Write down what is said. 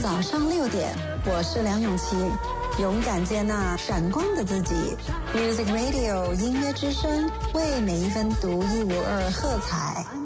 早上6点，我是梁咏琪，勇敢接纳闪光的自己。Music Radio 音乐之声，为每一分独一无二喝彩。